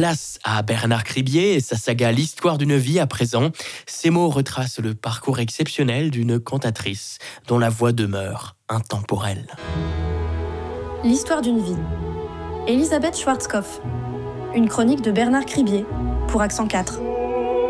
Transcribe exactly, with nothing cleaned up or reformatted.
Place à Bernard Cribier et sa saga L'histoire d'une vie à présent. Ces mots retracent le parcours exceptionnel d'une cantatrice dont la voix demeure intemporelle. L'histoire d'une vie. Elisabeth Schwarzkopf. Une chronique de Bernard Cribier pour Accent quatre.